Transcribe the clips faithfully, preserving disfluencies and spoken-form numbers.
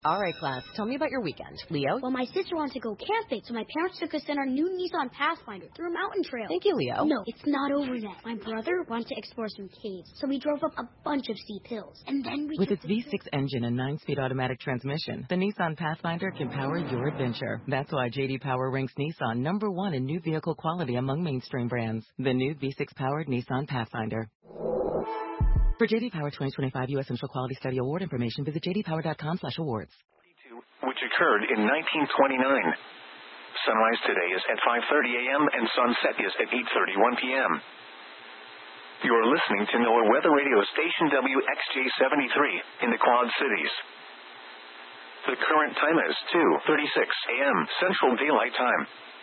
All right, class, tell me about your weekend. Leo? Well, my sister wanted to go camping, so my parents took us in our new Nissan Pathfinder through a mountain trail. Thank you, Leo. No, it's not over yet. My brother wanted to explore some caves, so we drove up a bunch of steep hills. And then we With its V six engine and nine-speed automatic transmission, the Nissan Pathfinder can power your adventure. That's why J D Power ranks Nissan number one in new vehicle quality among mainstream brands. The new V six-powered Nissan Pathfinder. For J D Power twenty twenty-five U S Central Quality Study Award information, visit j d power dot com slash awards. Which occurred in nineteen twenty-nine. Sunrise today is at five thirty a.m. and sunset is at eight thirty-one p.m. You're listening to NOAA Weather Radio Station W X J seventy-three in the Quad Cities. The current time is two thirty-six a.m. Central Daylight Time.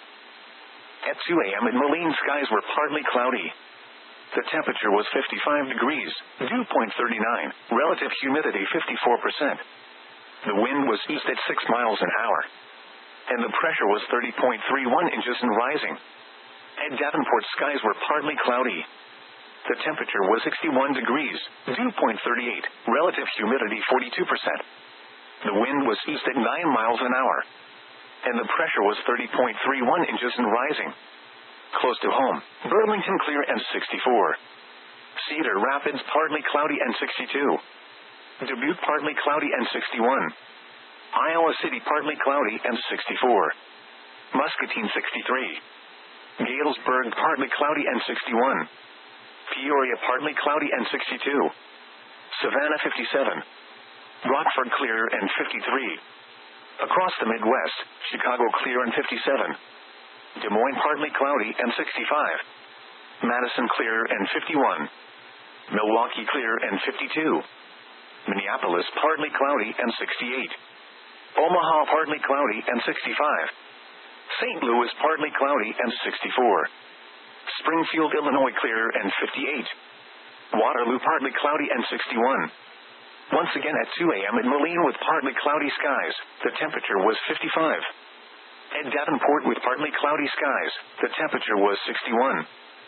At two a.m. in Moline, skies were partly cloudy. The temperature was fifty-five degrees, dew point thirty-nine, relative humidity fifty-four percent. The wind was east at six miles an hour, and the pressure was thirty point three one inches and rising. At Davenport, skies were partly cloudy. The temperature was sixty-one degrees, dew point thirty-eight, relative humidity forty-two percent. The wind was east at nine miles an hour, and the pressure was thirty point three one inches and rising. Close to home, Burlington clear and sixty-four. Cedar Rapids partly cloudy and sixty-two. Dubuque partly cloudy and sixty-one. Iowa City partly cloudy and sixty-four. Muscatine sixty-three. Galesburg partly cloudy and sixty-one. Peoria partly cloudy and sixty-two. Savannah fifty-seven. Rockford clear and fifty-three. Across the Midwest, Chicago clear and fifty-seven. Des Moines partly cloudy and sixty-five. Madison clear and fifty-one. Milwaukee clear and fifty-two. Minneapolis partly cloudy and sixty-eight. Omaha partly cloudy and sixty-five. Saint Louis partly cloudy and sixty-four. Springfield, Illinois clear and fifty-eight. Waterloo partly cloudy and sixty-one. Once again at two a.m. in Moline with partly cloudy skies, the temperature was fifty-five. At Davenport with partly cloudy skies, the temperature was sixty-one.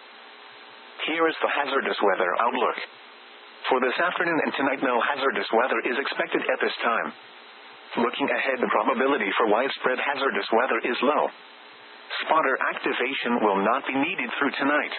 Here is the hazardous weather outlook. For this afternoon and tonight, no hazardous weather is expected at this time. Looking ahead, the probability for widespread hazardous weather is low. Spotter activation will not be needed through tonight.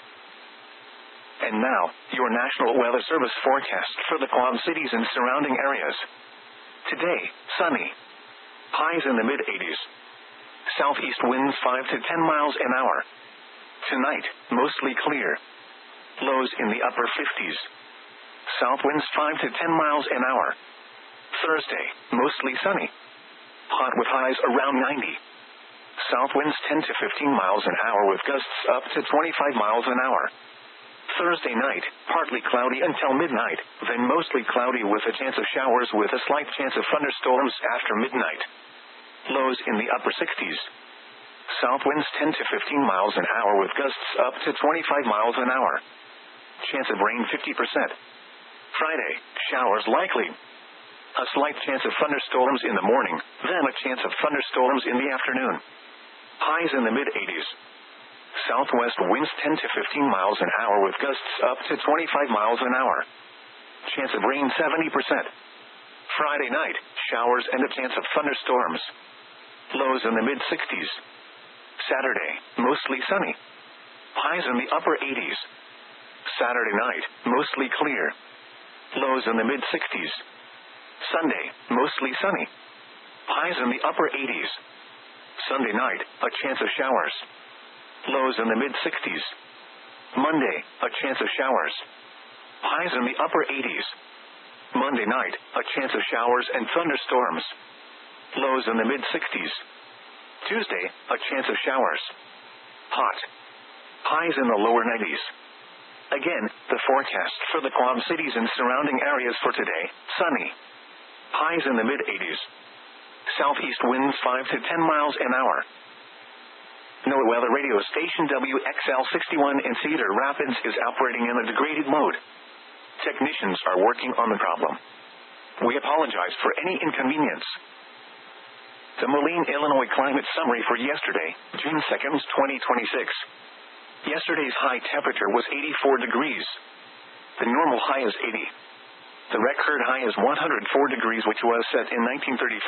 And now, your National Weather Service forecast for the Quad Cities and surrounding areas. Today, sunny. Highs in the mid-eighties. Southeast winds five to ten miles an hour. Tonight, mostly clear. Lows in the upper fifties. South winds five to ten miles an hour. Thursday, mostly sunny. Hot with highs around ninety. South winds ten to fifteen miles an hour with gusts up to twenty-five miles an hour. Thursday night, partly cloudy until midnight, then mostly cloudy with a chance of showers with a slight chance of thunderstorms after midnight. Lows in the upper sixties. South winds ten to fifteen miles an hour with gusts up to twenty-five miles an hour. Chance of rain fifty percent. Friday, showers likely. A slight chance of thunderstorms in the morning, then a chance of thunderstorms in the afternoon. Highs in the mid-eighties. Southwest winds ten to fifteen miles an hour with gusts up to twenty-five miles an hour. Chance of rain seventy percent. Friday night, showers and a chance of thunderstorms. Lows in the mid-sixties. Saturday, mostly sunny. Highs in the upper eighties. Saturday night, mostly clear. Lows in the mid-sixties. Sunday, mostly sunny. Highs in the upper eighties. Sunday night, a chance of showers. Lows in the mid-sixties. Monday, a chance of showers. Highs in the upper eighties. Monday night, a chance of showers and thunderstorms. Lows in the mid-sixties. Tuesday, a chance of showers. Hot. Highs in the lower nineties. Again, the forecast for the Quad Cities and surrounding areas for today, sunny. Highs in the mid-eighties. Southeast winds five to ten miles an hour. NOAA Weather Radio Station W X L sixty-one in Cedar Rapids is operating in a degraded mode. Technicians are working on the problem. We apologize for any inconvenience. The Moline, Illinois climate summary for yesterday, June second, twenty twenty-six. Yesterday's high temperature was eighty-four degrees. The normal high is eighty. The record high is one hundred four degrees, which was set in nineteen thirty-four.